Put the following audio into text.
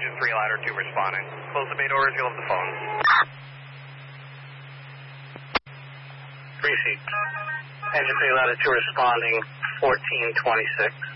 engine 3 ladder 2 responding. Close the bay doors, you'll have the phone. 3 feet. Engine 3 ladder 2 responding, 1426.